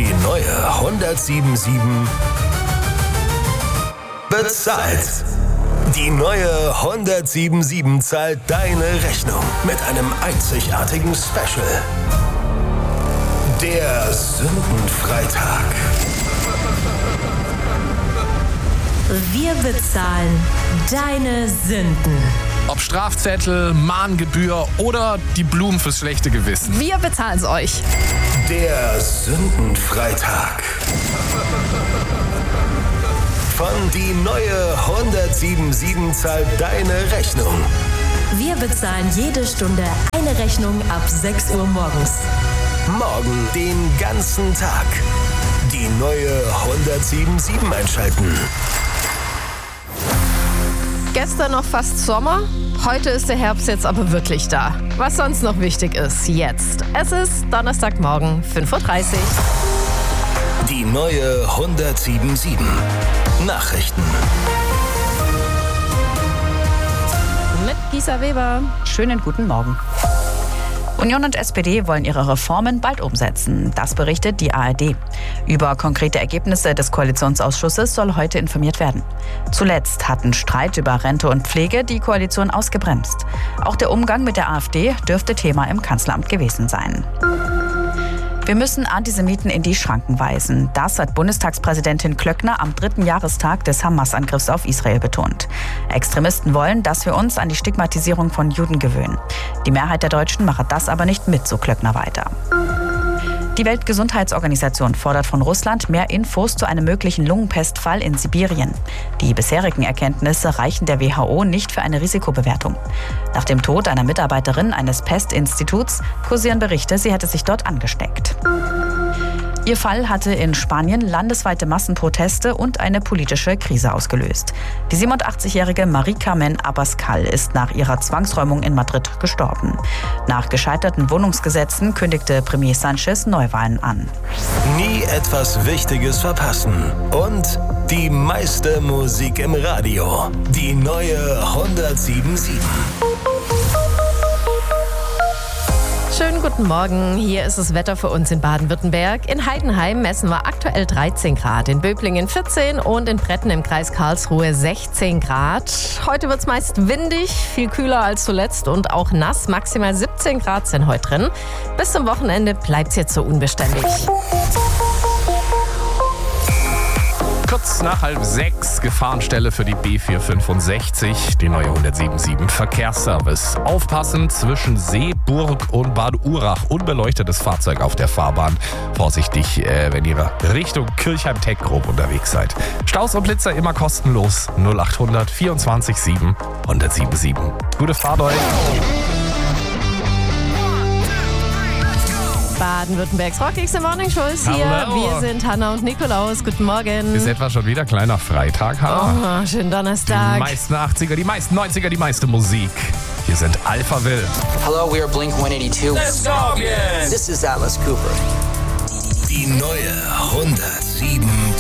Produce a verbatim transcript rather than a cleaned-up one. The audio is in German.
Die neue hundertsieben Komma sieben bezahlt. Die neue hundertsieben Komma sieben zahlt deine Rechnung mit einem einzigartigen Special. Der Sündenfreitag. Wir bezahlen deine Sünden. Ob Strafzettel, Mahngebühr oder die Blumen fürs schlechte Gewissen. Wir bezahlen es euch. Der Sündenfreitag. Von die neue hundertsieben Komma sieben zahlt deine Rechnung. Wir bezahlen jede Stunde eine Rechnung ab sechs Uhr morgens. Morgen den ganzen Tag. Die neue hundertsieben Komma sieben einschalten. Gestern noch fast Sommer, heute ist der Herbst jetzt aber wirklich da. Was sonst noch wichtig ist, jetzt. Es ist Donnerstagmorgen, fünf Uhr dreißig. Die neue hundertsieben Komma sieben. Nachrichten. Mit Gisa Weber. Schönen guten Morgen. Union und S P D wollen ihre Reformen bald umsetzen. Das berichtet die A R D. Über konkrete Ergebnisse des Koalitionsausschusses soll heute informiert werden. Zuletzt hatten Streit über Rente und Pflege die Koalition ausgebremst. Auch der Umgang mit der AfD dürfte Thema im Kanzleramt gewesen sein. Wir müssen Antisemiten in die Schranken weisen. Das hat Bundestagspräsidentin Klöckner am dritten Jahrestag des Hamas-Angriffs auf Israel betont. Extremisten wollen, dass wir uns an die Stigmatisierung von Juden gewöhnen. Die Mehrheit der Deutschen mache das aber nicht mit, so Klöckner weiter. Die Weltgesundheitsorganisation fordert von Russland mehr Infos zu einem möglichen Lungenpestfall in Sibirien. Die bisherigen Erkenntnisse reichen der W H O nicht für eine Risikobewertung. Nach dem Tod einer Mitarbeiterin eines Pestinstituts kursieren Berichte, sie hätte sich dort angesteckt. Ihr Fall hatte in Spanien landesweite Massenproteste und eine politische Krise ausgelöst. Die siebenundachtzigjährige Marie Carmen Abascal ist nach ihrer Zwangsräumung in Madrid gestorben. Nach gescheiterten Wohnungsgesetzen kündigte Premier Sanchez Neuwahlen an. Nie etwas Wichtiges verpassen. Und die meiste Musik im Radio. Die neue hundertsieben Komma sieben. Schönen guten Morgen, hier ist das Wetter für uns in Baden-Württemberg. In Heidenheim messen wir aktuell dreizehn Grad, in Böblingen vierzehn und in Bretten im Kreis Karlsruhe sechzehn Grad. Heute wird es meist windig, viel kühler als zuletzt und auch nass. Maximal siebzehn Grad sind heute drin. Bis zum Wochenende bleibt es jetzt so unbeständig. Kurz nach halb sechs Gefahrenstelle für die B vierhundertfünfundsechzig, die neue hundertsieben Komma sieben Verkehrsservice. Aufpassen zwischen Seeburg und Bad Urach. Unbeleuchtetes Fahrzeug auf der Fahrbahn. Vorsichtig, äh, wenn ihr Richtung Kirchheim-Teckgrub unterwegs seid. Staus und Blitzer immer kostenlos. null achthundert vierundzwanzig sieben hundertsieben Komma sieben. Gute Fahrt euch. Baden-Württembergs Rockigste Morning Show ist hier. Hallo. Wir sind Hanna und Nikolaus. Guten Morgen. Ist etwa schon wieder kleiner Freitag, Hanna? Oh, schönen Die Donnerstag. meisten achtziger, die meisten neunziger, die meiste Musik. Hier sind Alpha Will. Hello, we are Blink one eighty-two. Let's go again. This is Alice Cooper. Die neue hundertsieben Komma